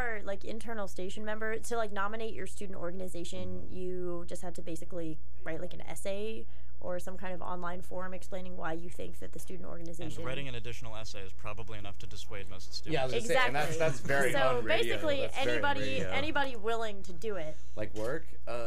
our like internal station member to like nominate your student organization, you just had to basically write like an essay or some kind of online form explaining why you think that the student organization. And writing an additional essay is probably enough to dissuade most students. Yeah, I was gonna say, and that's very so on radio. basically, That's very on radio. anybody willing to do it. Like work?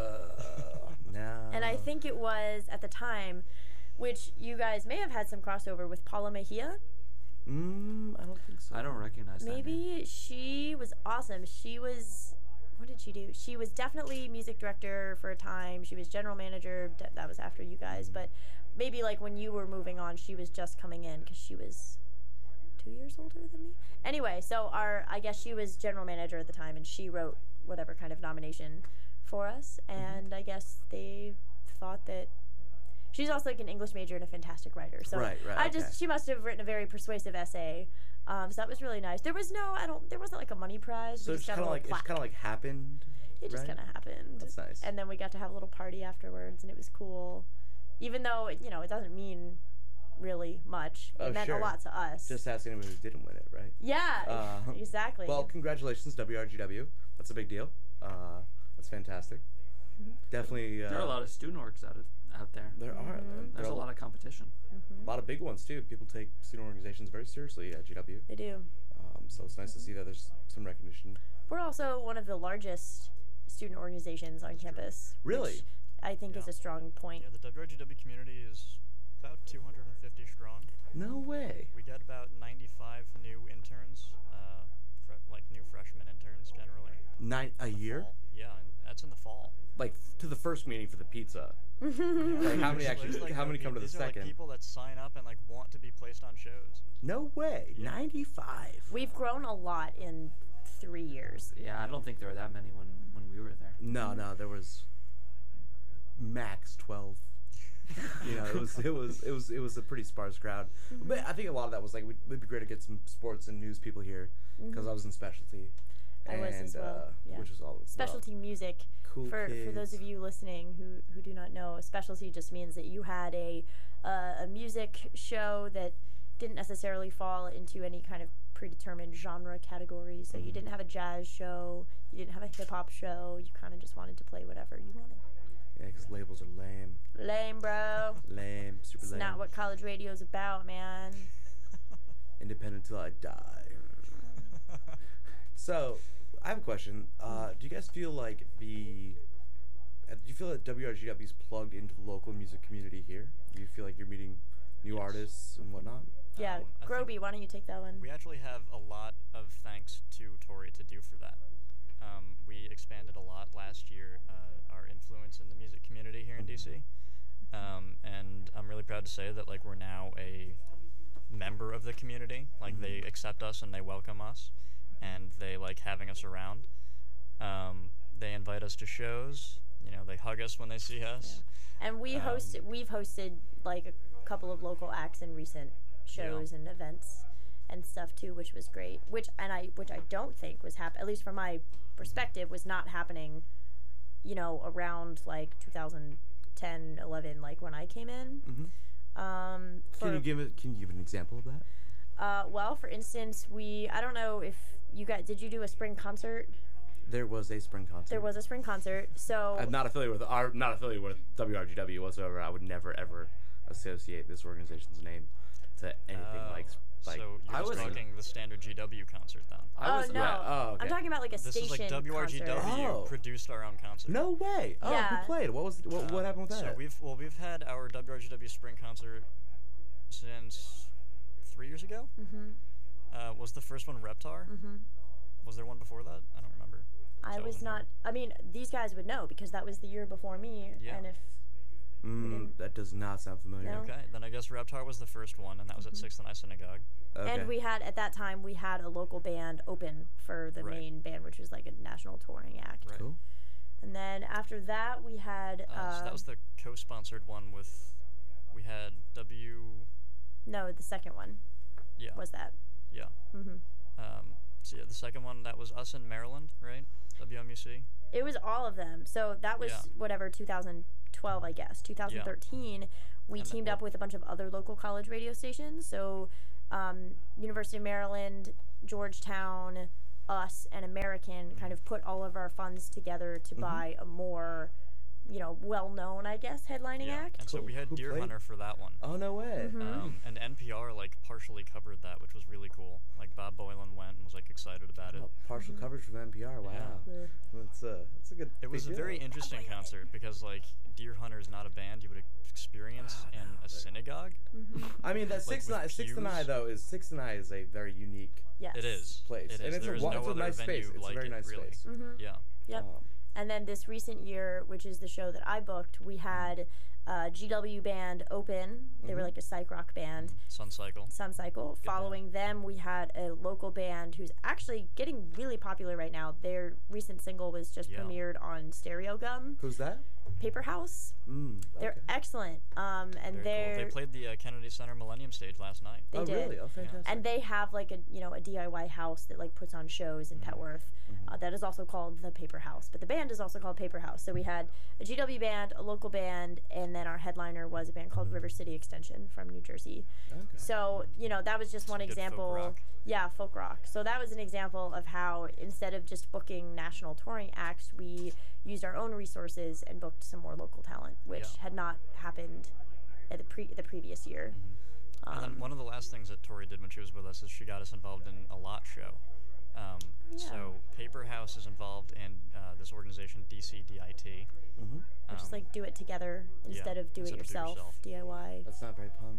No. And I think it was at the time, which you guys may have had some crossover with Paula Mejia. I don't think so. I don't recognize that name. Maybe she was awesome. She was, what did she do? She was definitely music director for a time. She was general manager. That was after you guys. But maybe like when you were moving on, she was just coming in because she was 2 years older than me. Anyway, so I guess she was general manager at the time, and she wrote whatever kind of nomination for us. And I guess they thought that she's also like an English major and a fantastic writer. So right, she must have written a very persuasive essay. So that was really nice. There was there wasn't like a money prize. So it's kind of like happened. It just kind of happened. That's nice. And then we got to have a little party afterwards, and it was cool. Even though it doesn't mean really much. It meant a lot to us. Just asking anyone who didn't win it, right? Yeah, exactly. Well, congratulations, WRGW. That's a big deal. That's fantastic. Definitely. There are a lot of student orgs out there. There are. There's a lot of competition. A lot of big ones too. People take student organizations very seriously at GW. They do. So it's nice to see that there's some recognition. We're also one of the largest student organizations on campus. Really? Which I think is a strong point. Yeah, the WRGW community is about 250 strong. No way. We get about 95 new interns, like new freshman interns generally. 9 a year? Fall. Yeah, and that's in the fall. Like to the first meeting for the pizza. Like how many actually? Like, how many come to the these are second? Like people that sign up and like want to be placed on shows. No way. Yeah. 95. We've grown a lot in 3 years. Yeah, I don't think there were that many when we were there. No, there was max 12. It was a pretty sparse crowd. But I think a lot of that was like it'd be great to get some sports and news people here because I was in specialty. I was as well. Yeah. Which was all specialty music. Cool for those of you listening who do not know, a specialty just means that you had a music show that didn't necessarily fall into any kind of predetermined genre category. So you didn't have a jazz show, you didn't have a hip hop show. You kind of just wanted to play whatever you wanted. Yeah, because labels are lame. Lame, bro. Lame, super lame. It's not what college radio's about, man. Independent till I die. So, I have a question. Do you guys feel like do you feel that WRGW is plugged into the local music community here? Do you feel like you're meeting new artists and whatnot? Yeah, Groby, why don't you take that one? We actually have a lot of thanks to Tori to do for that. We expanded a lot last year, our influence in the music community here in DC. And I'm really proud to say that like we're now a member of the community. Like they accept us and they welcome us. And they like having us around. They invite us to shows. They hug us when they see us. Yeah. And we've hosted like a couple of local acts in recent shows and events and stuff too, which was great. Which I don't think was at least from my perspective, was not happening, around like 2010, 11, like when I came in. Can you give an example of that? Well, for instance, I don't know if you guys, did you do a spring concert? There was a spring concert. There was a spring concert. So I'm not affiliated with WRGW whatsoever. I would never ever associate this organization's name to anything like. So you're just talking the standard GW concert then? Okay. I'm talking about like a this station. This is like WRGW produced our own concert. No way! Oh, yeah. Who played? What happened with that? So we've had our WRGW spring concert since 3 years ago. Was the first one Reptar? Was there one before that? I don't remember. I was not. I mean, these guys would know because that was the year before me. Yeah. And if that does not sound familiar. No. Okay, then I guess Reptar was the first one, and that was at 6th and I Synagogue. Okay. And we had at that time a local band open for the main band, which was like a national touring act. Right. Cool. And then after that, we had. So that was the co-sponsored one with. We had No, the second one. Yeah. Was that? Yeah. So yeah, the second one, that was us in Maryland, right? WMUC. It was all of them. So that was whatever 2012, I guess. 2013, we teamed up with a bunch of other local college radio stations. So University of Maryland, Georgetown, us and American kind of put all of our funds together to buy a more, well-known, I guess, headlining act. And so Cool. we had Who Deer played? Hunter for that one. Oh, no way. And NPR like partially covered that, which was really cool. Like Bob Boylan went and was like excited about it. Oh, partial coverage from NPR. Wow. Yeah. That's a good. It was a big very deal. interesting concert because like Deer Hunter is not a band you would experience in a synagogue. I mean, that Like with Sixth and I pews? though is Sixth and I is a very unique. Yes. It is. Place. It And is. it's a There is wa- no it's a other nice venue space. It's a like very it, nice really. space. Yeah. Yep. And then this recent year, which is the show that I booked, we had GW band open. They were like a psych rock band. Sun Cycle. Sun Cycle. Following them, we had a local band who's actually getting really popular right now. Their recent single was just Yeah. premiered on Stereo Gum. Who's that? Paper House. They're Okay. excellent. And Very cool. they're They played the Kennedy Center Millennium stage last night. They Oh, did. really? Oh, fantastic. And they have like a DIY house that like puts on shows in Petworth. That is also called the Paper House, but the band is also called Paper House. So we had a GW band, a local band, and then our headliner was a band called River City Extension from New Jersey. Okay. So that was just one good folk example. rock. Yeah, folk rock. So that was an example of how instead of just booking national touring acts, we used our own resources and booked some more local talent, which Yeah. had not happened at the previous year. And then one of the last things that Tori did when she was with us is she got us involved in a lot show. So Paper House is involved in this organization DCDIT. Which is like do it together instead of do it instead of do yourself. yourself. DIY. That's not very punk.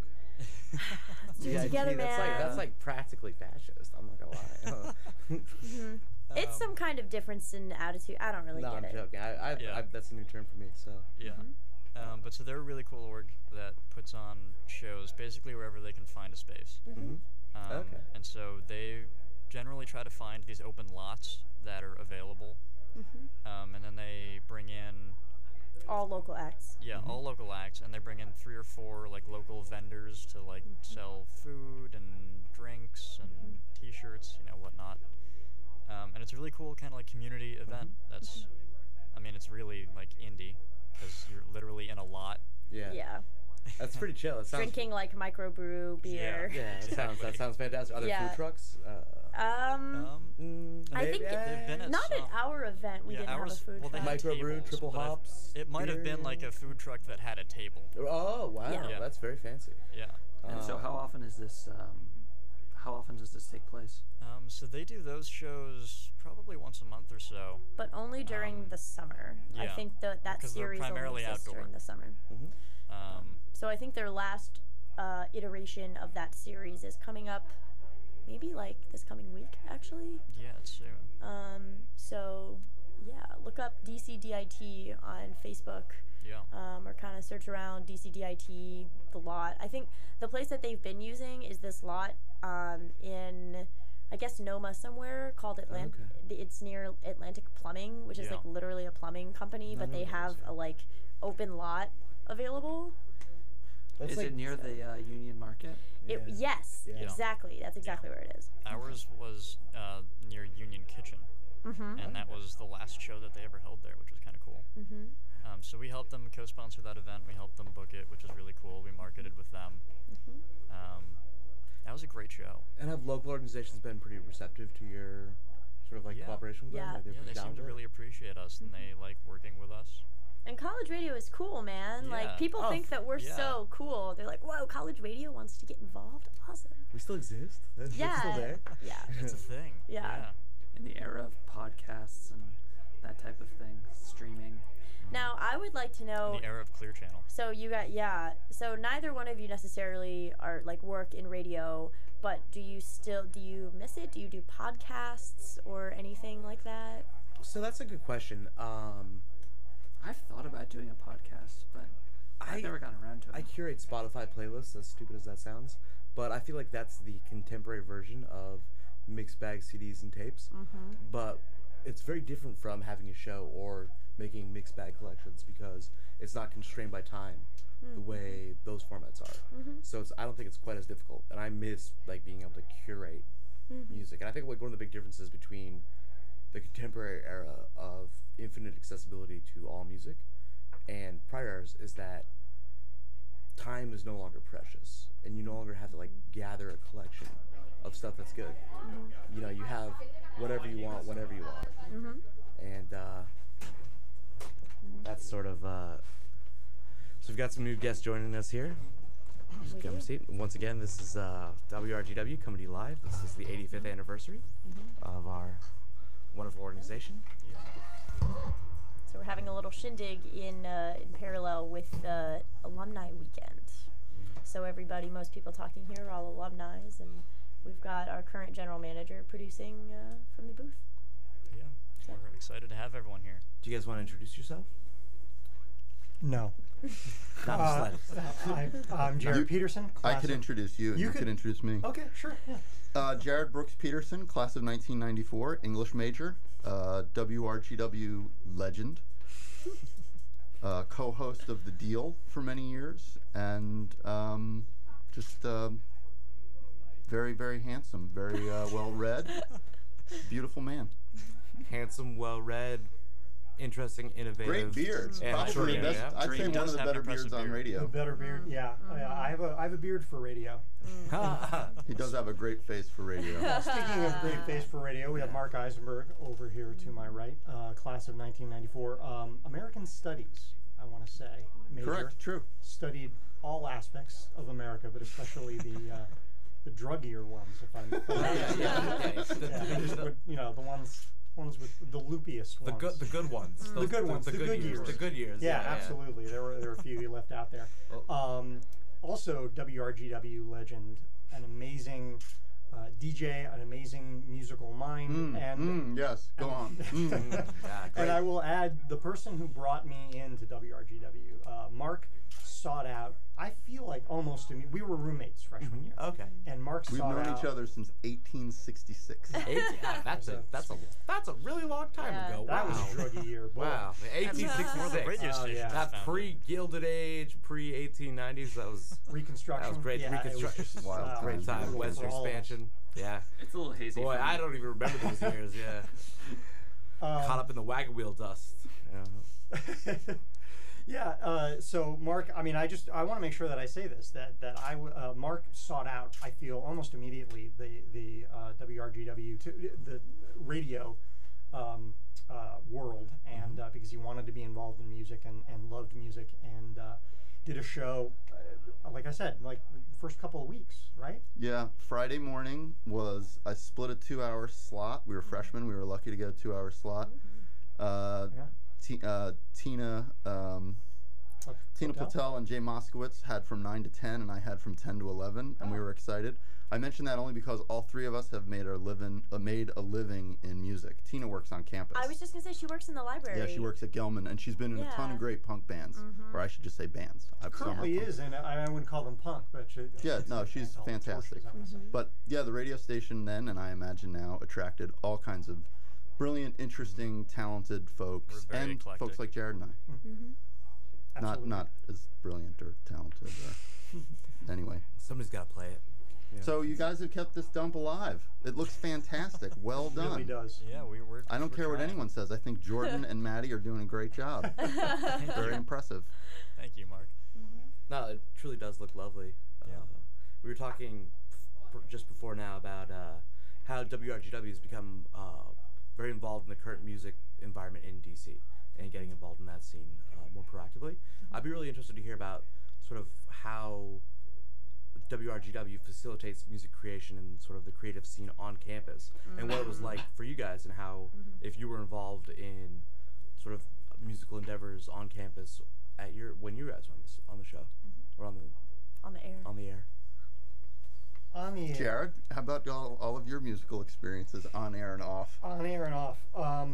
Do it together, man. That's like practically fascist. I'm not gonna lie. It's some kind of difference in attitude. I don't really No, get I'm it. joking. Yeah. That's a new term for me. So. Yeah. But so they're a really cool org that puts on shows basically wherever they can find a space. Okay. And so they generally try to find these open lots that are available. And then they bring in All local acts. all local acts, and they bring in 3 or 4 like local vendors to like sell food and drinks and T-shirts, whatnot. And it's a really cool kind of like community event. That's, I mean, it's really like indie because you're literally in a lot. Yeah. Yeah. That's pretty chill. It sounds. Drinking like microbrew beer. Yeah. That sounds fantastic. Are there Yeah. food trucks? I think Maybe, They've been at not some. at our event. We Yeah, didn't have a ours- food well, they truck. had Microbrew, tables, triple but hops, It might have been beer. like a food truck that had a table. Oh wow, Yeah. that's very fancy. Yeah. And so how often is this? How often does this take place? So they do those shows probably once a month or so. But only during the summer. I yeah. think that 'Cause they're series only primarily exists outdoor. during the summer. So I think their last iteration of that series is coming up maybe like this coming week, actually. Yeah, it's soon. So yeah, look up DCDIT on Facebook. Yeah. Or kind of search around DCDIT, the lot. I think the place that they've been using is this lot in, I guess, Noma somewhere called Atlantic. Okay. It's near Atlantic Plumbing, which is Yeah. like literally a plumbing company, but they have a like open lot available. That's Is like, it near the Union Market? Yes, Yeah. exactly. That's exactly where it is. Ours was near Union Kitchen, and that was the last show that they ever held there, which was kind of cool. So we helped them co-sponsor that event. We helped them book it, which is really cool. We marketed with them. That was a great show. And have local organizations been pretty receptive to your sort of like Yeah. cooperation with Yeah. them? Like they're Yeah, pretty they down seem to with it? really appreciate us, and they like working with us. And college radio is cool, man. Yeah. Like people Oh, think that we're yeah. so cool. They're like, "Whoa, college radio wants to get involved." Awesome. We still exist. It's Yeah. still there. Yeah. It's a thing. Yeah. In the era of podcasts and that type of thing, streaming. Now, I would like to know. In the era of Clear Channel. So you got So neither one of you necessarily are like work in radio, but do you miss it? Do you do podcasts or anything like that? So that's a good question. I've thought about doing a podcast, but I've never gotten around to it. I curate Spotify playlists, as stupid as that sounds, but I feel like that's the contemporary version of mixed bag CDs and tapes. But it's very different from having a show or making mixed bag collections because it's not constrained by time the way those formats are. So I don't think it's quite as difficult, and I miss like being able to curate music. And I think like one of the big differences between the contemporary era of infinite accessibility to all music and prior eras is that time is no longer precious, and you no longer have to like gather a collection of stuff that's good. You know, you have whatever you want, whenever you want. And that's sort of. So we've got some new guests joining us here. Just grab a seat. Once again, this is WRGW coming to you live. This is the 85th anniversary of our wonderful organization. So we're having a little shindig in parallel with Alumni Weekend. So everybody, most people talking here are all alumni, and we've got our current general manager producing from the booth. Yeah, we're excited to have everyone here. Do you guys want to introduce yourself? No. Not the slightest. I'm Jared Peterson. I could introduce you, and you could introduce me. Okay, sure. Yeah. Jared Brooks Peterson, class of 1994, English major, WRGW legend, co-host of The Deal for many years, and just very, very handsome, very well-read, beautiful man. Handsome, well-read, interesting, innovative. Great beards. And Probably the best. I'd say one of the better beards on radio. The better beard, yeah. I have a beard for radio. He does have a great face for radio. Speaking of great face for radio, we have Mark Eisenberg over here to my right, class of 1994. American Studies, I want to say. Major. Correct, true. Studied all aspects of America, but especially the druggier ones, if I'm just would, the ones with the loopiest ones. The good ones. The good ones. The good years. The good years. Yeah, absolutely. There were a few he left out there. Also, WRGW legend, an amazing DJ, an amazing musical mind, yes, go on. And I will add the person who brought me into WRGW, Mark, sought out. I feel like almost we were roommates freshman year. Okay. And Mark We've sought out. known each other since 1866. That's a really long time ago. That was Wow. a druggy year. Boy. Wow. Before the 1866. radio station yeah. was That founded. pre-Gilded Age, pre-1890s. That was Reconstruction. that was great. Yeah, it was Reconstruction. just, Wild Great brutal time. for Western all of us. expansion. Yeah. It's a little hazy. Boy, for me. I don't even remember those years. Yeah. Caught up in the wagon wheel dust. Yeah. Yeah. So Mark, I mean, I want to make sure that I say this that Mark sought out. I feel almost immediately the WRGW the radio world, and because he wanted to be involved in music and loved music, and did a show. Like I said, like the first couple of weeks, right? Yeah, Friday morning I split a 2-hour slot. We were freshmen. We were lucky to get a 2-hour slot. Tina Patel and Jay Moskowitz had from 9 to 10, and I had from 10 to 11, and we were excited. I mention that only because all three of us have made a living in music. Tina works on campus. I was just gonna say she works in the library. Yeah, she works at Gelman, and she's been in a ton of great punk bands, or I should just say bands. Currently is, and I wouldn't call them punk, but she's fantastic. But yeah, the radio station then, and I imagine now, attracted all kinds of brilliant, interesting, talented folks, We're very and eclectic. folks like Jared and I. Not as brilliant or talented. Anyway. Somebody's got to play it. Yeah. So you guys have kept this dump alive. It looks fantastic. Well It done. really does. Yeah, we're. I don't care what trying. anyone says. I think Jordan and Maddie are doing a great job. Very impressive. Thank you, Mark. No, it truly does look lovely. Yeah. We were talking just before now about how WRGW has become very involved in the current music environment in DC and getting involved in that scene more proactively. I'd be really interested to hear about sort of how WRGW facilitates music creation and sort of the creative scene on campus, and what it was like for you guys, and how if you were involved in sort of musical endeavors on campus when you guys were on the show or on the air. On the air. On the air. Jared, how about all of your musical experiences on air and off? On air and off.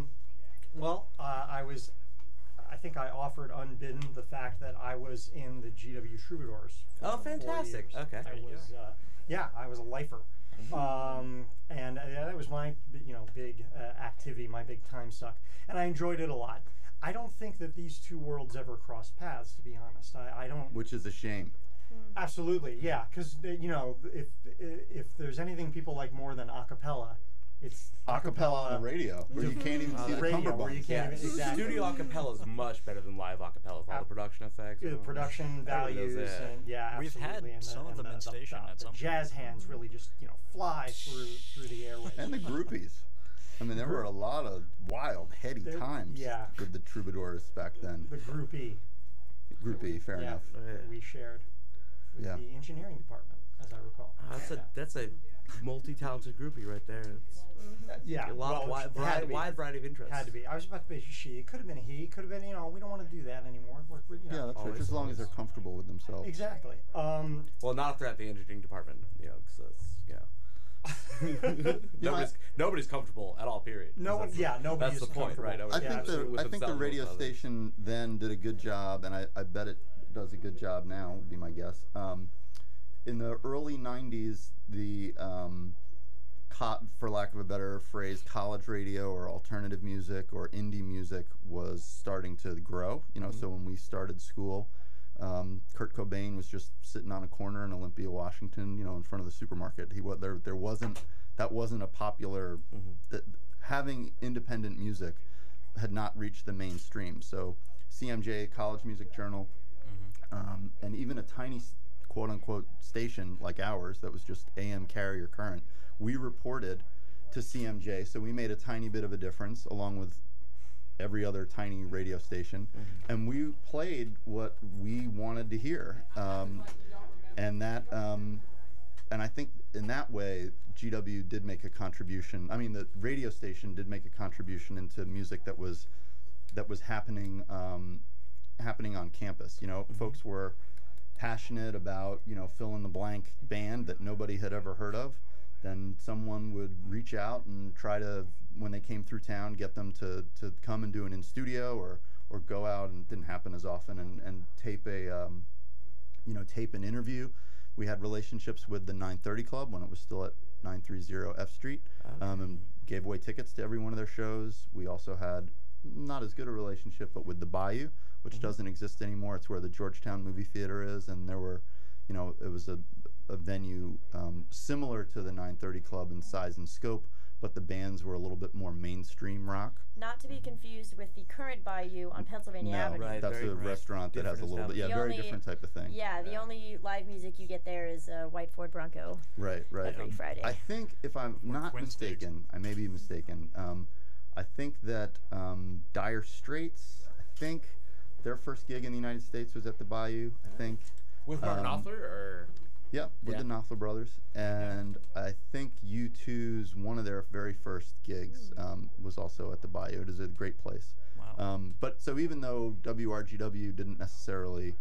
I think I offered unbidden the fact that I was in the GW Troubadours. Oh, for 4 fantastic. years. Okay. I was, I was a lifer. And that was my, big activity, my big time suck. And I enjoyed it a lot. I don't think that these two worlds ever crossed paths, to be honest. I don't. Which is a shame. Absolutely, yeah. Because, if there's anything people like more than a cappella, It's Acapella on the radio, where you can't even see the radio, where you cummerbunds. can't even, exactly. Studio acapella is much better than live acapella with all the production effects. The production values and We've had absolutely. And some of them in station at the some jazz hands really just fly through the airwaves. And the groupies. I mean, there were a lot of wild, heady times with the troubadours back then. The groupie. Groupie, fair enough. That we shared with the engineering department, as I recall. That's a multi-talented groupie right there. It's a lot of wide variety of interests. Had to be. I was about to be she. It could have been a he. It could have been, we don't want to do that anymore. We're Yeah, that's right. Just as long as they're comfortable with themselves. Exactly. Well, not if they're at the engineering department, because that's, nobody's comfortable at all. Period. Nobody's That's the point, right? I think the radio station then did a good job, and I bet it does a good job now. Would be my guess. In the early '90s, the for lack of a better phrase, college radio or alternative music or indie music was starting to grow. So when we started school, Kurt Cobain was just sitting on a corner in Olympia, Washington, in front of the supermarket. That wasn't a popular. Having independent music had not reached the mainstream. So CMJ, College Music Journal, and even a tiny quote-unquote station like ours that was just AM carrier current, we reported to CMJ, so we made a tiny bit of a difference along with every other tiny radio station, and we played what we wanted to hear, and I think in that way GW did make a contribution. I mean, the radio station did make a contribution into music that was happening on campus. Folks were passionate about fill in the blank band that nobody had ever heard of. Then someone would reach out and try to, when they came through town, get them to come and do an in studio or go out, and it didn't happen as often, and tape tape an interview. We had relationships with the 930 Club when it was still at 930 F Street, and gave away tickets to every one of their shows. We also had not as good a relationship, but with the Bayou, which doesn't exist anymore. It's where the Georgetown Movie Theater is, and there were, it was a venue similar to the 930 Club in size and scope, but the bands were a little bit more mainstream rock. Not to be confused with the current Bayou on Pennsylvania Avenue. Right, that's a restaurant that has a little bit, very different type of thing. Yeah, the only live music you get there is a white Ford Bronco. Right. Every Friday. I think, if I'm not mistaken, I may be mistaken, I think that Dire Straits, their first gig in the United States was at the Bayou, I think. With Mark Knopfler, or? Yeah, with the Knopfler brothers. And I think U2's one of their very first gigs was also at the Bayou. It is a great place. Wow. But so even though GW didn't necessarily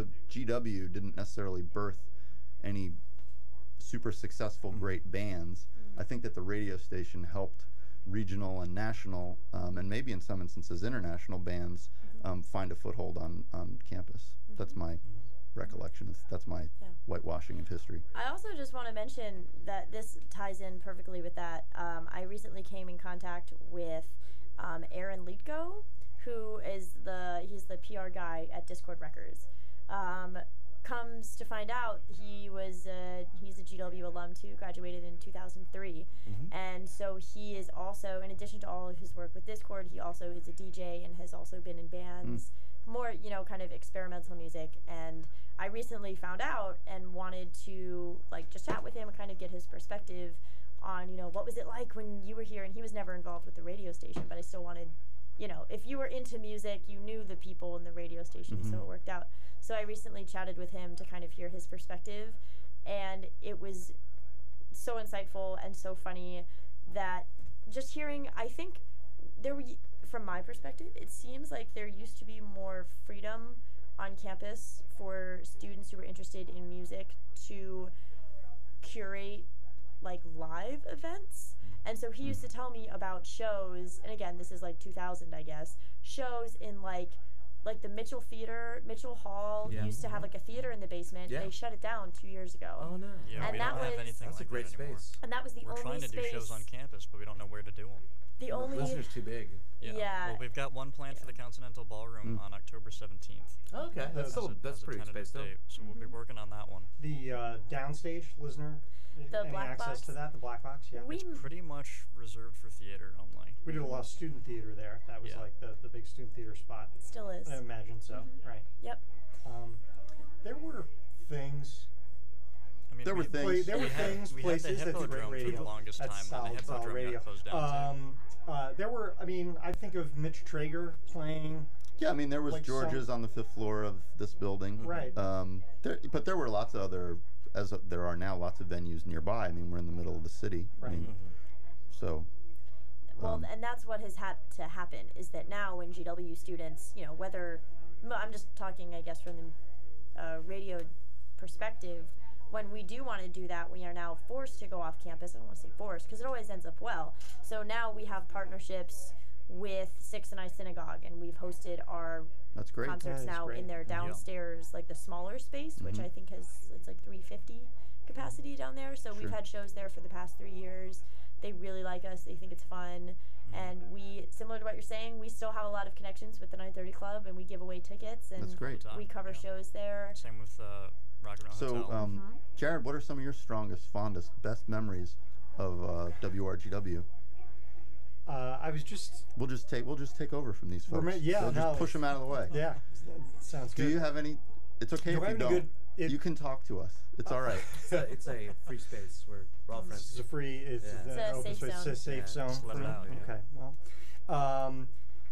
birth any super successful great bands, I think that the radio station helped regional and national, and maybe in some instances international bands find a foothold on campus. That's my recollection. That's my whitewashing of history. I also just want to mention that this ties in perfectly with that. I recently came in contact with Aaron Litko, who is he's the PR guy at Discord Records. Comes to find out he's a GW alum too, graduated in 2003, and so he is also, in addition to all of his work with Discord, he also is a DJ and has also been in bands, more kind of experimental music. And I recently found out and wanted to just chat with him and kind of get his perspective on what was it like when you were here. And he was never involved with the radio station, but I still wanted, if you were into music, you knew the people in the radio station, so it worked out. So I recently chatted with him to kind of hear his perspective, and it was so insightful and so funny that just hearing, I think from my perspective, it seems like there used to be more freedom on campus for students who were interested in music to curate live events. And so he used to tell me about shows, and again, this is 2000, I guess, shows in the Mitchell Theater, Mitchell Hall used to have a theater in the basement. They shut it down 2 years ago. Oh no! Yeah, and we don't have anything that's like a great that anymore. space. And that was the We're only trying to space. do shows on campus, but we don't know where to do them. The only Listener's too big. Yeah. Well, we've got one planned for the Continental Ballroom on October 17th. Oh, okay, that's as still a- that's as a pretty tentative space though. date, so we'll be working on that one. The downstage, Lisner. The any black access box? to that? The black box, yeah. We Pretty much reserved for theater only. We did a lot of student theater there. That was Yeah. like the big student theater spot. still is. I imagine so, right? Yep. There were things. I mean, There were we- things. There were we had- things, we had the places. That's a great Hippodrome for the radio. longest That's time, then the solid Hippodrome got radio. closed down, There were. I mean, I think of Mitch Traeger playing. Yeah, I mean, there was Like George's on the 5th floor of this building. Right. But there were lots of other, as there are now, lots of venues nearby. I mean, we're in the middle of the city. I Right. mean, so. Well, and that's what has had to happen is that now when GW students, whether I'm just talking, I guess, from the radio perspective, when we do want to do that, we are now forced to go off campus. I don't want to say forced because it always ends up well. So now we have partnerships with Six and I Synagogue, and we've hosted our That's great. concerts That is now great. in their downstairs, like the smaller space, which I think it's like 350 capacity down there. So we've Sure. had shows there for the past 3 years. They really like us. They think it's fun. And we, similar to what you're saying, we still have a lot of connections with the 930 Club, and we give away tickets, and That's great. we cover Yeah. shows there. Same with Rock and Roll So, Hotel. Jared, what are some of your strongest, fondest, best memories of WRGW? I was just. We'll just take over from these folks. Yeah, so no, just push them out of the way. Yeah, sounds good. Do you have any? It's okay Do if I you have any don't. good- You can talk to us. It's all right. It's a free space. We're all This friends. is a free. It's Yeah. an It's a open safe space. It's a zone. safe Yeah, zone. just let for it me? out, yeah. Okay. Well,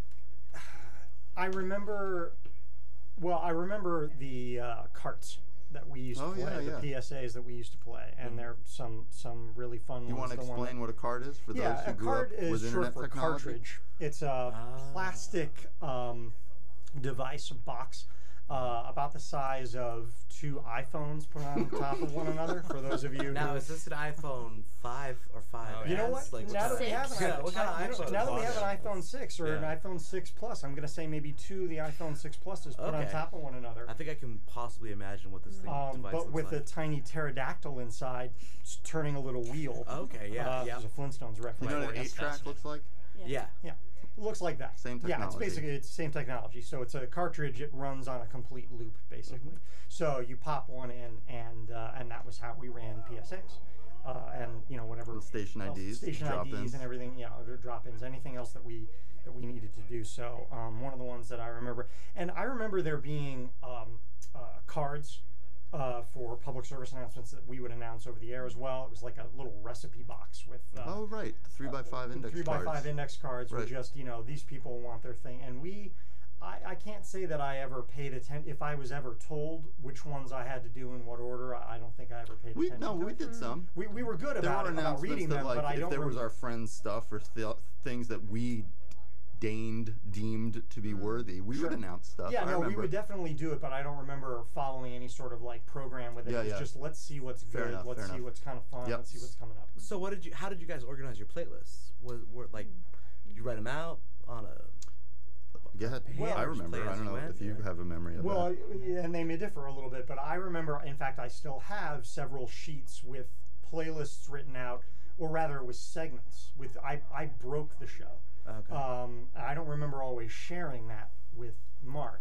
I remember. Well, I remember the carts that we used to Oh, play. yeah, The yeah. PSAs that we used to play, and there are some really fun You ones. want to The one explain what a card is for yeah, those who a grew card up is with short internet for technology? cartridge. It's a plastic device, a box, about the size of 2 iPhones put on top of one another. For those of you Now, who is this an iPhone 5 or 5? Oh, You know what? Like, now that we have an Yeah, iPhone, what kind of iPhone? now that we have an Yeah. iPhone 6 or an Yeah. iPhone 6 Plus, I'm going to say maybe 2 of the iPhone 6 Pluses put on Okay. top of one another. I think I can possibly imagine what this thing device But looks with like. a tiny pterodactyl inside, turning a little wheel. Okay, yeah, yeah. There's a Flintstones You reference. know what for an you. 8-track looks like? Yeah. Yeah, it looks like that. Same Yeah, technology. it's the same technology. So it's a cartridge. It runs on a complete loop, basically. So you pop one in, and that was how we ran PSAs, and whatever And station else- IDs, station drop-ins. IDs, and everything. Or drop-ins, anything else that we needed to do. So one of the ones that I remember, and I remember there being cards. For public service announcements that we would announce over the air as well. It was like a little recipe box with Oh, right. The 3x5 index 3x5 cards. index cards were Right. just, these people want their thing. And I can't say that I ever paid attention. If I was ever told which ones I had to do in what order, I don't think I ever paid attention to We it. did some. We were good There about were it, about announcements reading that, them, like, but I if don't there was remember. our friends' stuff or things that we deemed to be worthy, we Sure. would announce stuff. Yeah, I no, we remember. would definitely do it, but I don't remember following any sort of like program with it. Yeah, It was yeah. just let's see what's Fair good, enough, let's fair see enough. what's kind of fun, Yep. let's see what's coming up. So how did you guys organize your playlists? Were like, did you write them out on a? Go ahead. Well, I just remember. play I as don't you know went, if you yeah. have a memory of Well, that. and they may differ a little bit, but I remember, in fact, I still have several sheets with playlists written out, or rather it was segments. I broke the show. Okay. I don't remember always sharing that with Mark,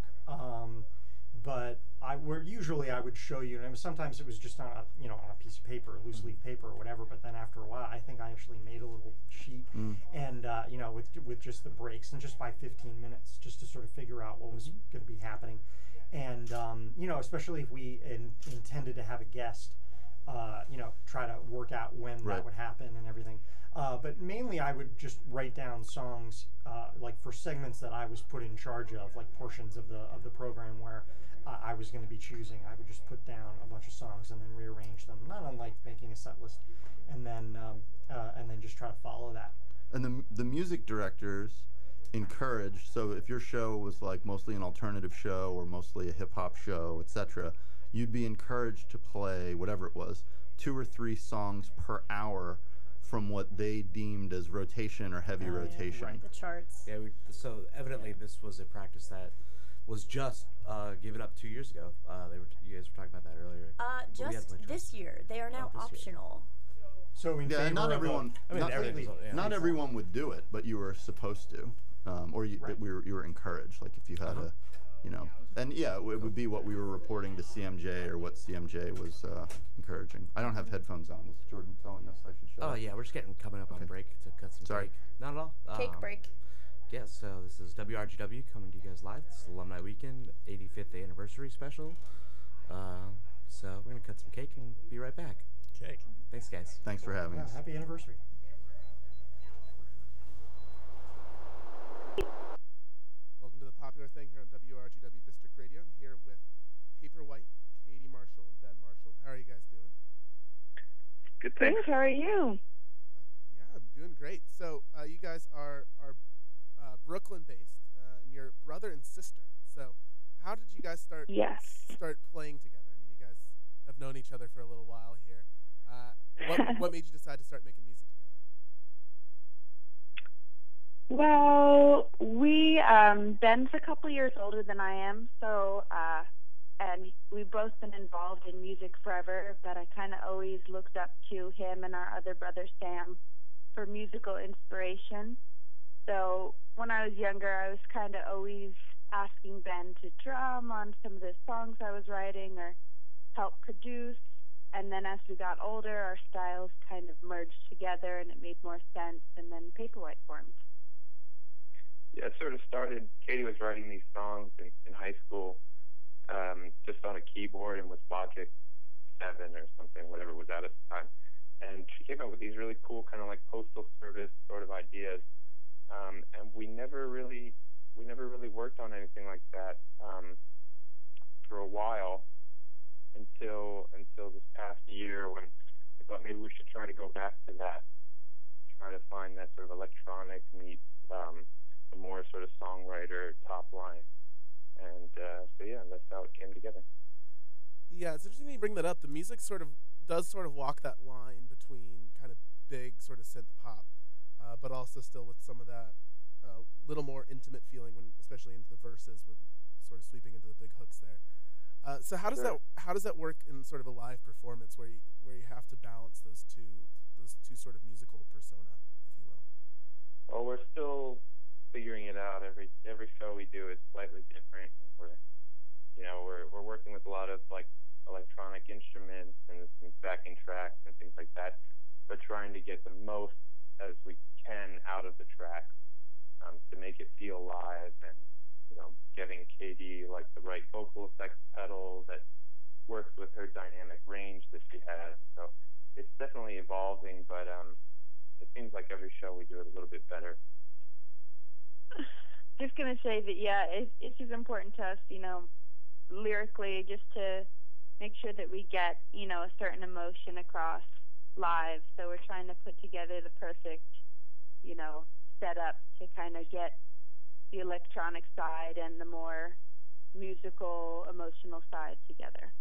but usually I would show you, and sometimes it was just on a piece of paper, loose leaf paper or whatever. But then after a while, I think I actually made a little sheet, and with just the breaks, and just by 15 minutes, just to sort of figure out what was going to be happening, and especially if we intended to have a guest. Try to work out when Right. that would happen and everything. But mainly I would just write down songs like for segments that I was put in charge of, like portions of the program where I was going to be choosing. I would just put down a bunch of songs and then rearrange them, not unlike making a set list, and then just try to follow that. And the music directors encouraged, so if your show was like mostly an alternative show or mostly a hip hop show, etc., you'd be encouraged to play whatever it was, 2 or 3 songs per hour from what they deemed as rotation or heavy rotation. Right. The charts. Yeah. So evidently, this was a practice that was just given up 2 years ago. You guys were talking about that earlier. We had Just played this year. They are now this year. optional. So in Yeah, favor and not of everyone. I mean, not everything's- yeah. not everyone would do it, but you were supposed to, or you, Right. you were encouraged. Like if you had a, and yeah, it would be what we were reporting to CMJ or what CMJ was encouraging. I don't have headphones on. Is Jordan telling us I should shut Oh up? yeah, we're just coming up on Okay. break to cut some Sorry. cake. Not at all. Cake break. Yeah, so this is WRGW coming to you guys live. This is Alumni Weekend 85th anniversary special. So we're gonna cut some cake and be right back. Cake. Thanks, guys. Thanks for having Yeah, us. happy anniversary. Welcome to the popular thing here on WRGW District Radio. I'm here with Paper White, Katie Marshall, and Ben Marshall. How are you guys doing? Good, thanks. How are you? Yeah, I'm doing great. So you guys are Brooklyn-based, and you're brother and sister. So how did you guys start Yes. playing together? I mean, you guys have known each other for a little while here. What made you decide to start making music together? Well, Ben's a couple years older than I am, so and we've both been involved in music forever, but I kind of always looked up to him and our other brother Sam for musical inspiration. So when I was younger, I was kind of always asking Ben to drum on some of the songs I was writing or help produce. And then as we got older, our styles kind of merged together and it made more sense, and then Paper White formed. Yeah, it sort of started, Katie was writing these songs in high school just on a keyboard and with Logic 7 or something, whatever was out at the time. And she came up with these really cool kind of like postal service sort of ideas. And we never really worked on anything like that for a while until this past year when I thought maybe we should try to go back to that, try to find that sort of electronic meets a more sort of songwriter top line. And so yeah, that's how it came together. Yeah, it's interesting you bring that up. The music does walk that line between kind of big sort of synth pop, but also still with some of that little more intimate feeling, when especially into the verses, with sort of sweeping into the big hooks there. So how does that work in sort of a live performance where you have to balance those two sort of musical persona, if you will? Well, we're still figuring it out. Every show we do is slightly different. We're working with a lot of like electronic instruments and some backing tracks and things like that, but trying to get the most as we can out of the track to make it feel live, and getting Katie like the right vocal effects pedal that works with her dynamic range that she has. So it's definitely evolving, but it seems like every show we do it a little bit better. Just gonna say that it's just important to us, lyrically, just to make sure that we get a certain emotion across live. So we're trying to put together the perfect setup to kind of get the electronic side and the more musical, emotional side together.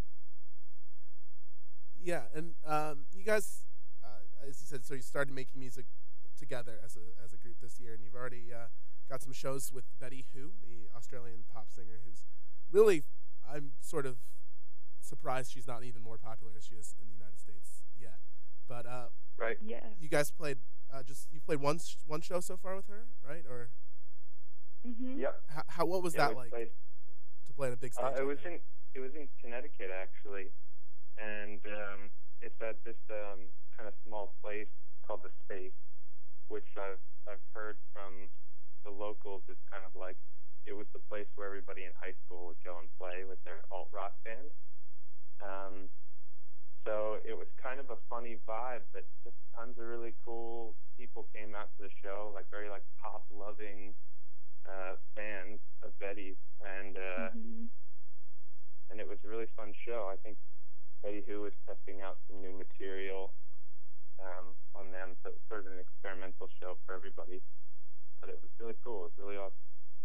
Yeah, and you guys, as you said, so you started making music together as a group this year, and you've already got some shows with Betty Who, the Australian pop singer, who's really, I'm sort of surprised she's not even more popular as she is in the United States yet. But right, yeah, you guys played you played one show so far with her, right? Or Yep. What was that like to play on a big stage? It was in Connecticut actually, and it's at this kind of small place called the Space, which I've heard from the locals is kind of like it was the place where everybody in high school would go and play with their alt rock band. So it was kind of a funny vibe, but just tons of really cool people came out to the show, like very like pop loving fans of Betty's, and it was a really fun show. I think Betty Who was testing out some new material on them, so it was sort of an experimental show for everybody. But it was really cool. It was really awesome.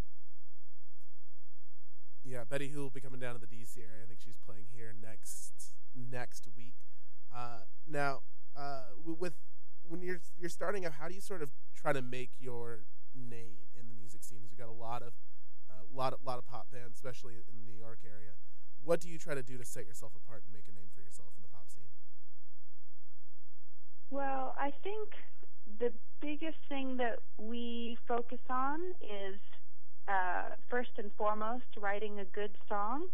Yeah, Betty Who will be coming down to the DC area. I think she's playing here next week. Now, when you're starting out, how do you sort of try to make your name in the music scene? Because we've got a lot of pop bands, especially in the New York area. What do you try to do to set yourself apart and make a name for yourself in the pop scene? Well, I think the biggest thing that we focus on is first and foremost writing a good song.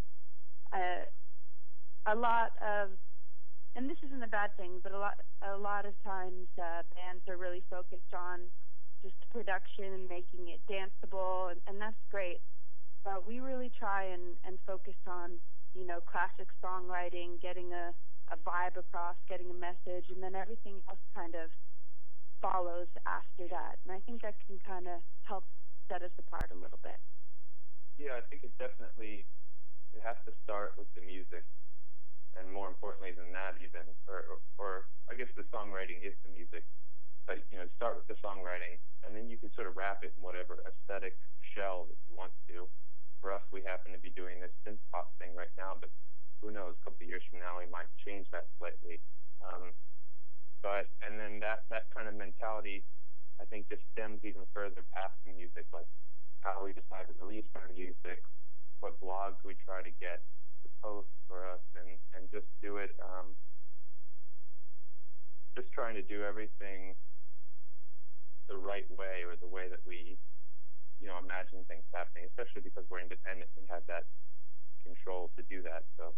A lot of, and this isn't a bad thing, but a lot of times bands are really focused on just the production and making it danceable, and that's great. But we really try and focus on, classic songwriting, getting a vibe across, getting a message, and then everything else kind of follows after that. And I think that can kind of help set us apart a little bit. Yeah, I think it has to start with the music, and more importantly than that, even, or I guess the songwriting is the music. But start with the songwriting, and then you can sort of wrap it in whatever aesthetic shell that you want to. For us, we happen to be doing this synth pop thing right now, but who knows? A couple of years from now, we might change that slightly. And then that kind of mentality, I think, just stems even further past the music, like how we decide to release our music, what blogs we try to get to post for us, and just do it. Just trying to do everything the right way, or the way that we, imagine things happening, especially because we're independent and have that control to do that. So.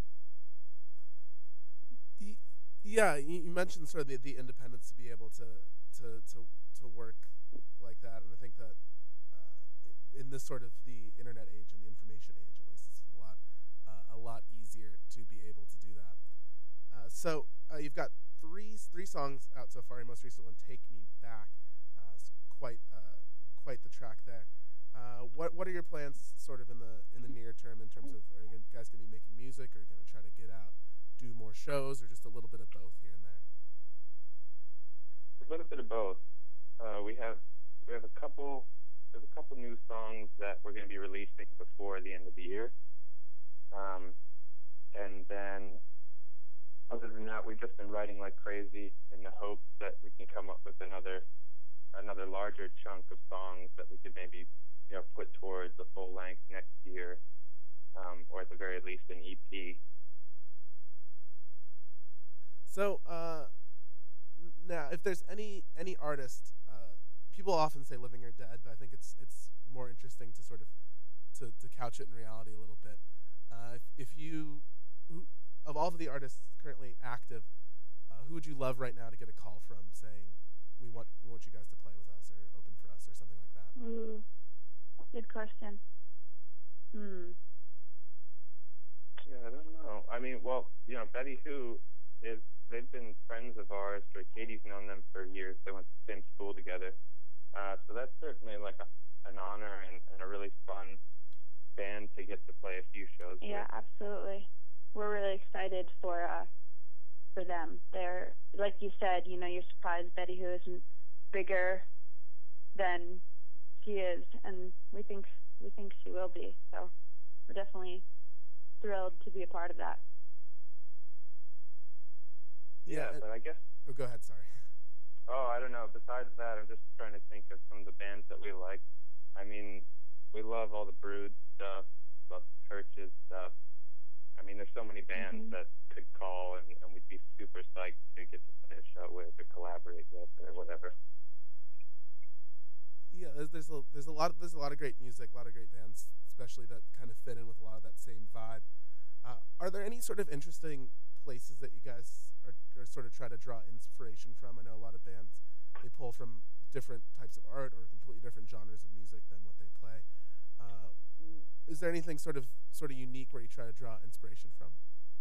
Yeah, you mentioned sort of the independence to be able to work like that, and I think that in this sort of the internet age and the information age, at least, it's a lot easier to be able to do that. So you've got three songs out so far. Your most recent one, "Take Me Back," is quite the track there. What are your plans, sort of in the near term, in terms of, are you guys going to be making music, or are you going to try to get out, do more shows, or just a little bit of both here and there? A little bit of both. We have a couple new songs that we're going to be releasing before the end of the year, and then other than that, we've just been writing like crazy in the hopes that we can come up with another larger chunk of songs that we could maybe put towards the full length next year, or at the very least an EP. So now, if there's any artist, people often say living or dead, but I think it's more interesting to sort of to couch it in reality a little bit. If you, of all of the artists currently active, who would you love right now to get a call from saying, we want you guys to play with us or open for us or something like that? Ooh, good question. Yeah, I don't know. I mean, well, Betty Who they've been friends of ours, or Katie's known them for years. They went to the same school together. So that's certainly like an honor and a really fun band to get to play a few shows with. Yeah, absolutely. We're really excited for them. They're, like you said, you're surprised Betty Who isn't bigger than she is, and we think she will be. So we're definitely thrilled to be a part of that. Yeah, but I guess. Oh, go ahead. Sorry. Oh, I don't know. Besides that, I'm just trying to think of some of the bands that we like. I mean, we love all the Brood stuff, love Churches stuff. I mean, there's so many bands that could call, and we'd be super psyched to get to play a show with or collaborate with or whatever. Yeah, there's a lot of great music, a lot of great bands, especially that kind of fit in with a lot of that same vibe. Are there any sort of interesting places that you guys are sort of try to draw inspiration from? I know a lot of bands, they pull from different types of art or completely different genres of music than what they play. Is there anything sort of unique where you try to draw inspiration from?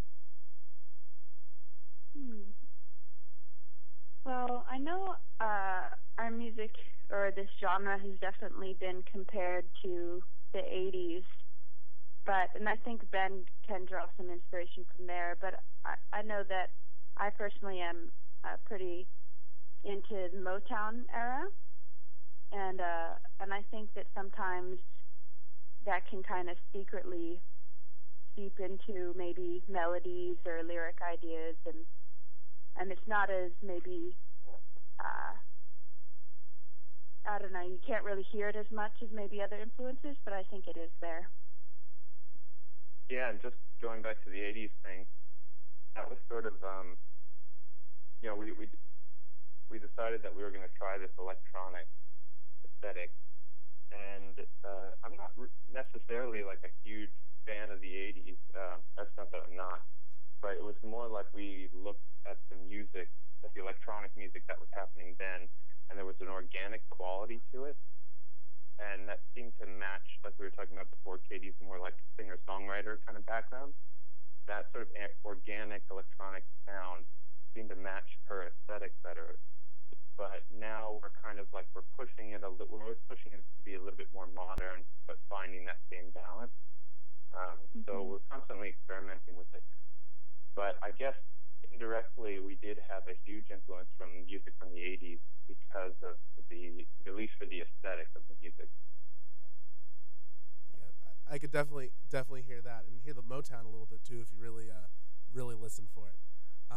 Well, I know our music, or this genre, has definitely been compared to the 80s, and I think Ben can draw some inspiration from there, but I know that I personally am pretty into the Motown era, and I think that sometimes that can kind of secretly seep into maybe melodies or lyric ideas, and it's not as maybe I don't know, you can't really hear it as much as maybe other influences, but I think it is there. Yeah, and just going back to the 80s thing, that was sort of, we decided that we were going to try this electronic aesthetic. And I'm not necessarily like a huge fan of the 80s. That's not that I'm not. But it was more like we looked at the music, at the electronic music that was happening then, and there was an organic quality to it. And that seemed to match, like we were talking about before, Katie's more like singer-songwriter kind of background. That sort of organic electronic sound seemed to match her aesthetic better. But now we're kind of like, we're always pushing it to be a little bit more modern, but finding that same balance. So we're constantly experimenting with it. But I guess indirectly we did have a huge influence from music from the 80s because of at least for the aesthetic of the music. Yeah, I could definitely hear that, and hear the Motown a little bit too if you really listen for it.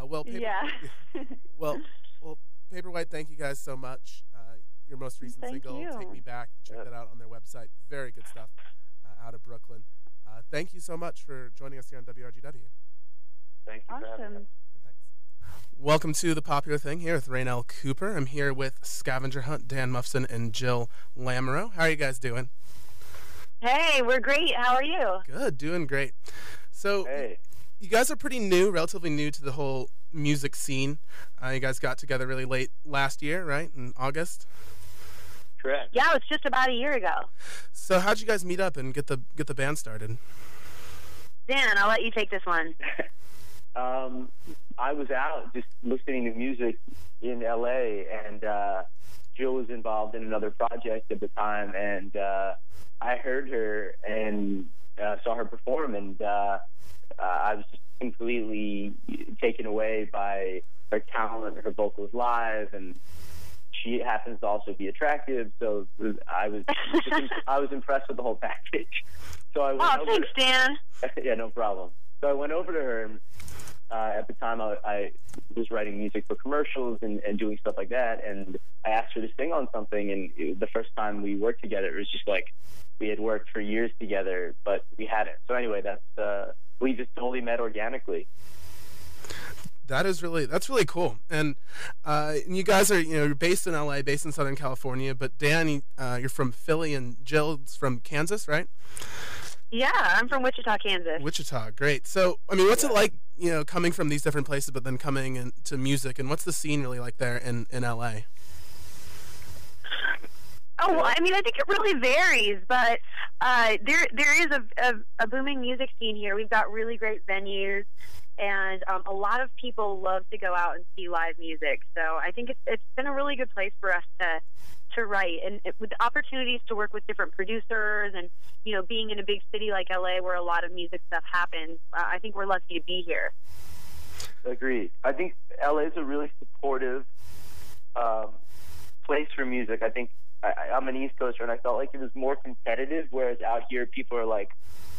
Well, Paperwhite, thank you guys so much. Your most recent single, Take Me Back, check that out on their website. Very good stuff out of Brooklyn. Thank you so much for joining us here on WRGW. Thank you for having us. Thanks. Welcome to The Popular Thing here with Raynell Cooper. I'm here with Scavenger Hunt, Dan Muffson, and Jill Lamoureux. How are you guys doing? Hey, we're great. How are you? Good, doing great. So, you guys are pretty new, relatively new to the whole music scene. You guys got together really late last year, right? In August? Correct. Yeah, it was just about a year ago. So how'd you guys meet up and get the band started? Dan, I'll let you take this one. I was out just listening to music in LA, and Jill was involved in another project at the time, and I heard her and saw her perform, and I was just completely taken away by her talent, her vocals live, and she happens to also be attractive, so I was impressed with the whole package. So I went thanks, Dan. Yeah, no problem. So I went over to her, and at the time I was writing music for commercials and doing stuff like that, and I asked her to sing on something, and the first time we worked together, it was just like we had worked for years together, but we hadn't. So anyway, we just totally met organically. That's really cool. And you guys are, you're based in LA, based in Southern California, but Dan, you're from Philly, and Jill's from Kansas, right? Yeah, I'm from Wichita, Kansas. Wichita, great. So, I mean, what's it like, coming from these different places, but then coming into music, and what's the scene really like there in LA? Oh, well, I mean, I think it really varies, but there is a booming music scene here. We've got really great venues, and a lot of people love to go out and see live music. So I think it's been a really good place for us to write, and with opportunities to work with different producers, and being in a big city like LA where a lot of music stuff happens. I think we're lucky to be here. Agreed. I think LA is a really supportive place for music. I think I'm an East Coaster, and I felt like it was more competitive, whereas out here people are like,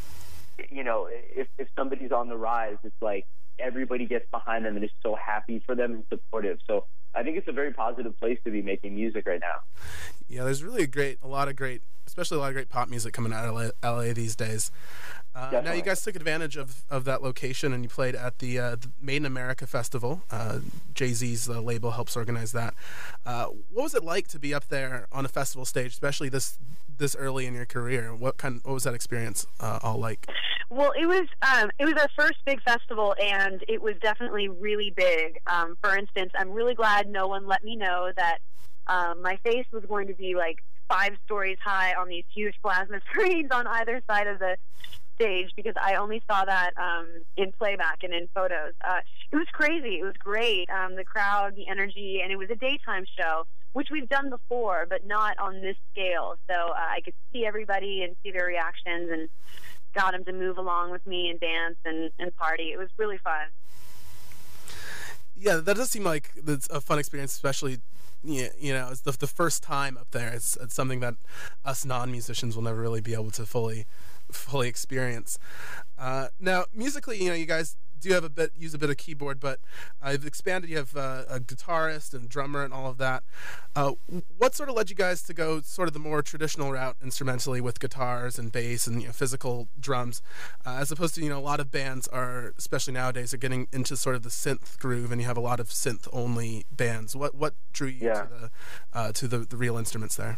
if somebody's on the rise, it's like everybody gets behind them and is so happy for them and supportive. So I think it's a very positive place to be making music right now. Yeah, there's really a lot of great pop music coming out of LA these days. Now you guys took advantage of that location, and you played at the Made in America Festival. Jay-Z's label helps organize that. What was it like to be up there on a festival stage, especially this early in your career? What was that experience all like? Well, it was our first big festival, and it was definitely really big. For instance, I'm really glad no one let me know that my face was going to be like 5 stories high on these huge plasma screens on either side of the stage, because I only saw that in playback and in photos. It was crazy. It was great. The crowd, the energy, and it was a daytime show, which we've done before, but not on this scale. So I could see everybody and see their reactions, and got them to move along with me and dance and party. It was really fun. Yeah, that does seem like it's a fun experience, especially it's the first time up there. It's something that us non-musicians will never really be able to fully experience. Now, musically, you guys do have use a bit of keyboard, but I've expanded. You have a guitarist and drummer and all of that. What sort of led you guys to go sort of the more traditional route instrumentally with guitars and bass and physical drums, as opposed to a lot of bands are, especially nowadays, are getting into sort of the synth groove, and you have a lot of synth only bands. What drew you to the real instruments there?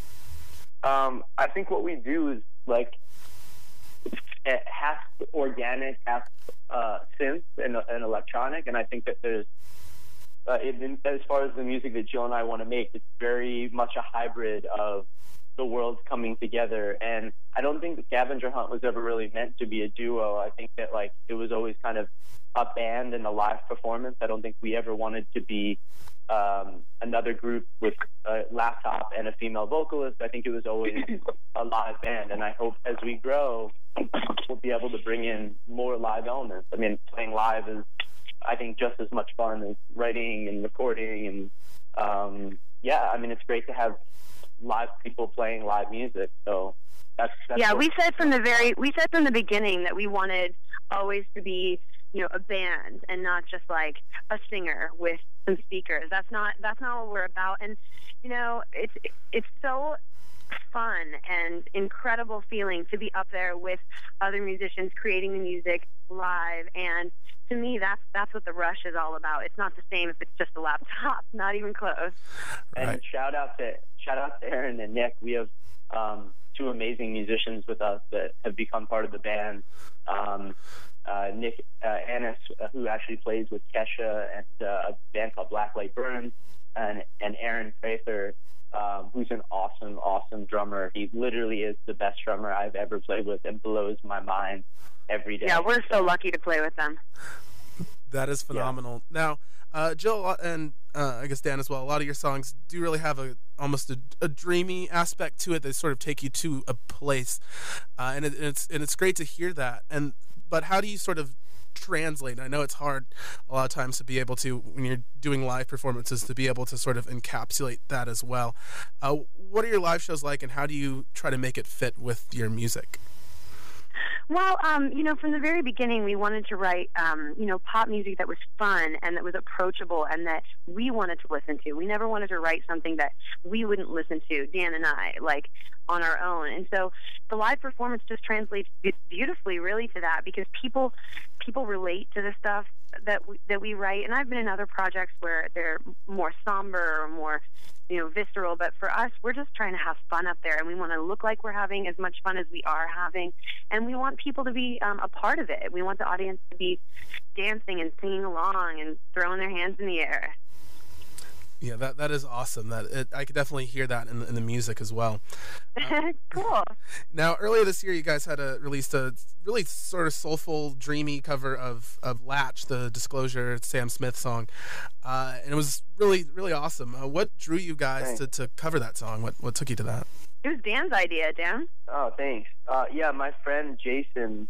I think what we do is like half organic, half synth and electronic, and I think that there's as far as the music that Jill and I want to make, it's very much a hybrid of the worlds coming together. And I don't think the Scavenger Hunt was ever really meant to be a duo. I think that like it was always kind of a band and a live performance. I don't think we ever wanted to be another group with a laptop and a female vocalist. I think it was always a live band, and I hope as we grow we'll be able to bring in more live elements. I mean, playing live is, I think, just as much fun as writing and recording, and I mean, it's great to have live people playing live music. So that's we said from the beginning that we wanted always to be a band and not just like a singer with some speakers. That's not what we're about. And it's so fun and incredible feeling to be up there with other musicians creating the music live. And to me, that's what the Rush is all about. It's not the same if it's just a laptop. Not even close. And Right. shout out to Aaron and Nick. We have two amazing musicians with us that have become part of the band. Nick Annis, who actually plays with Kesha and a band called Blacklight Burns, and Aaron Prather, who's an awesome drummer. He literally is the best drummer I've ever played with and blows my mind every day. Yeah, we're so lucky to play with them. That is phenomenal. Now, Jill and I guess Dan as well, a lot of your songs do really have almost a dreamy aspect to it. They sort of take you to a place, and it's great to hear that. But how do you sort of translate? I know it's hard a lot of times to be able to, when you're doing live performances, to be able to sort of encapsulate that as well. What are your live shows like, and how do you try to make it fit with your music? Well, from the very beginning, we wanted to write, pop music that was fun and that was approachable and that we wanted to listen to. We never wanted to write something that we wouldn't listen to, Dan and I, like on our own. And so the live performance just translates beautifully, really, to that, because people relate to the stuff that we write. And I've been in other projects where they're more somber or more visceral, but for us, we're just trying to have fun up there, and we want to look like we're having as much fun as we are having, and we want people to be a part of it. We want the audience to be dancing and singing along and throwing their hands in the air. Yeah, that is awesome. I could definitely hear that in the music as well. Cool. Now, earlier this year, you guys had released a really sort of soulful, dreamy cover of Latch, the Disclosure Sam Smith song, and it was really, really awesome. What drew you guys to cover that song? What took you to that? It was Dan's idea, Dan. Oh, thanks. My friend Jason,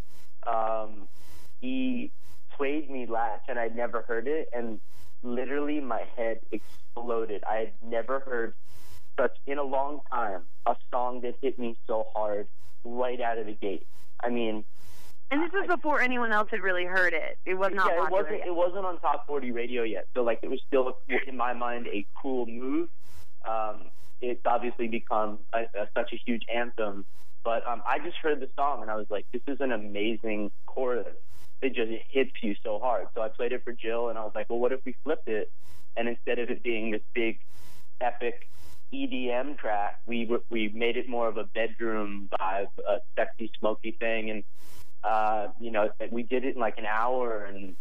he played me Latch, and I'd never heard it, and literally my head exploded. I had never heard in a long time, a song that hit me so hard right out of the gate. I mean, and this was before anyone else had really heard it. It was not popular yet. It wasn't on Top 40 radio yet, so like it was still in my mind a cool move. It's obviously become such a huge anthem, but I just heard the song and I was like, this is an amazing chorus. It just hits you so hard. So I played it for Jill, and I was like, well, what if we flipped it? And instead of it being this big, epic EDM track, we made it more of a bedroom vibe, a sexy, smoky thing. And, we did it in like an hour. And,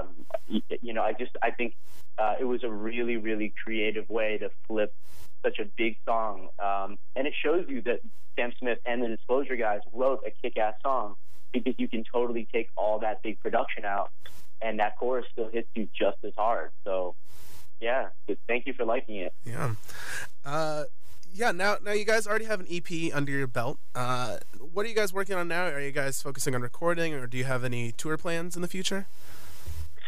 I think it was a really, really creative way to flip such a big song. And it shows you that Sam Smith and the Disclosure guys wrote a kick-ass song, because you can totally take all that big production out, and that chorus still hits you just as hard. So, yeah, thank you for liking it. Yeah. Now you guys already have an EP under your belt. What are you guys working on now? Are you guys focusing on recording, or do you have any tour plans in the future?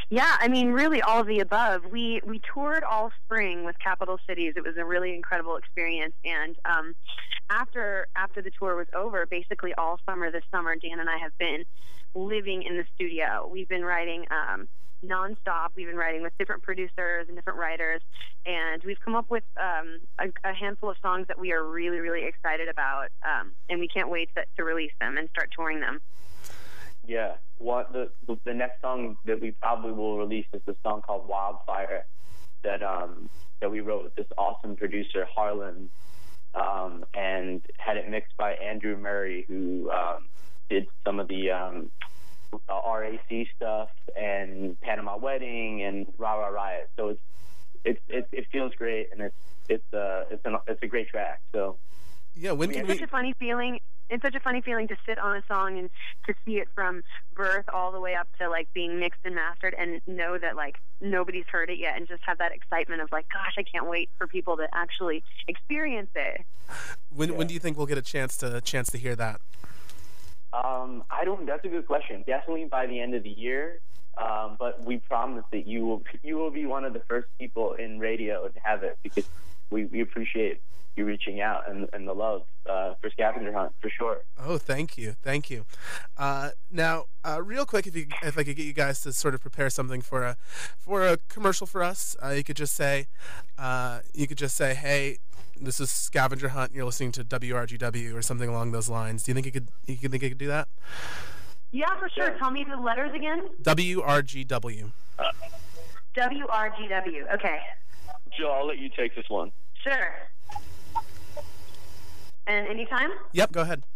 Yeah, I mean, really all of the above. We toured all spring with Capital Cities. It was a really incredible experience. And after the tour was over, basically all summer this summer, Dan and I have been living in the studio. We've been writing nonstop. We've been writing with different producers and different writers, and we've come up with a handful of songs that we are really, really excited about, and we can't wait to release them and start touring them. Yeah, the next song that we probably will release is a song called Wildfire that we wrote with this awesome producer, Harlan, and had it mixed by Andrew Murray, who did some of the RAC stuff and Panama Wedding and Rah Rah Riot. So it feels great, and it's a great track. So yeah, it's such a funny feeling. It's such a funny feeling to sit on a song and to see it from birth all the way up to like being mixed and mastered, and know that like nobody's heard it yet, and just have that excitement of like, gosh, I can't wait for people to actually experience it. When do you think we'll get a chance to hear that? That's a good question. Definitely by the end of the year. But we promise that you will be one of the first people in radio to have it, because we appreciate you reaching out and the love for Scavenger Hunt, for sure. Oh, thank you. Now, real quick, if I could get you guys to sort of prepare something for a commercial for us, you could just say, hey, this is Scavenger Hunt, and you're listening to WRGW or something along those lines. Do you think you could do that? Yeah, for sure. Tell me the letters again. WRGW. WRGW. Okay. Joe, I'll let you take this one. Sure. And anytime? Yep, go ahead.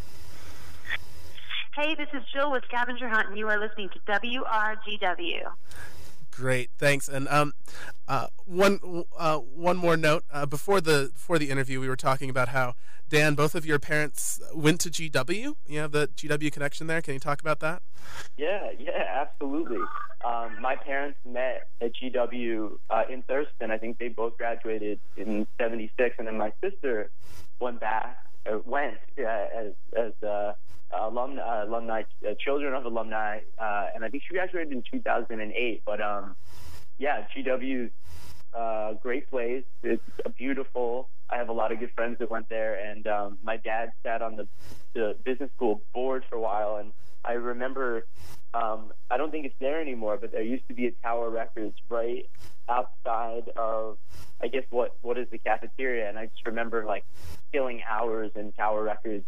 Hey, this is Jill with Scavenger Hunt, and you are listening to WRGW. Great, thanks. And one more note. Before the interview, we were talking about how, Dan, both of your parents went to GW. You have the GW connection there. Can you talk about that? Yeah, absolutely. My parents met at GW in Thurston. I think they both graduated in '76, and then my sister went as alumni, children of alumni, and I think she graduated in 2008. But GW's great place. It's beautiful. I have a lot of good friends that went there, and my dad sat on the business school board for a while, and I remember, I don't think it's there anymore, but there used to be a Tower Records right outside of, I guess, what is the cafeteria, and I just remember like killing hours in Tower Records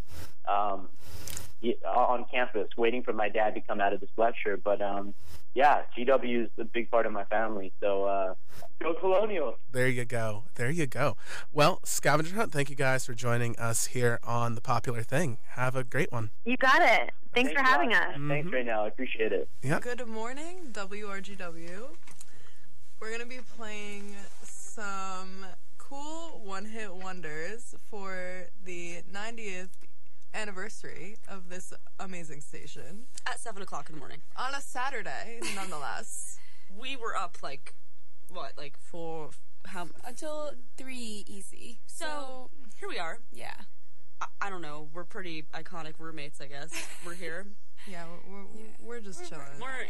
on campus, waiting for my dad to come out of this lecture. But GW is a big part of my family, so go Colonials. There you go. Well, Scavenger Hunt, thank you guys for joining us here on The Popular Thing. Have a great one. You got it. Thanks for having us. Thanks right now. I appreciate it. Yep. Good morning, WRGW. We're going to be playing some cool one-hit wonders for the 90th anniversary of this amazing station. At 7 o'clock in the morning. On a Saturday, nonetheless. We were up until 3 easy. So here we are. Yeah. I don't know. We're pretty iconic roommates, I guess. We're here. Yeah, we're just chilling.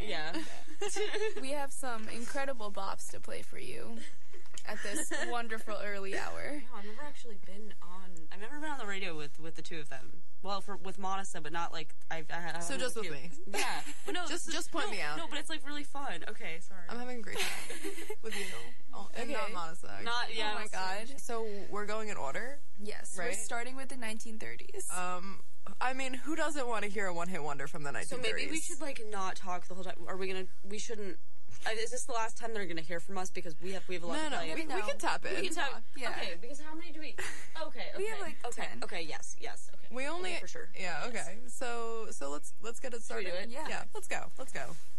We have some incredible bops to play for you at this wonderful early hour. I've never actually been on the radio with the two of them. Well, with Monica, but not like I so just with me. Yeah, but no, just point me out. No, but it's like really fun. Okay, sorry. I'm having a great time with you. And not Monica. Oh my god. So we're going in order. Yes, right? We're starting with the 1930s. I mean, who doesn't want to hear a one-hit wonder from the 1930s? So maybe we should not talk the whole time. We shouldn't. Is this the last time they're going to hear from us? Because we have a lot to play. We can tap it. We can tap. Yeah. Okay. Because how many do we? Okay. We have 10. Okay. Yes. Okay. We only for sure. Yeah. Okay. So let's get it started. Should we do it? Yeah. Let's go.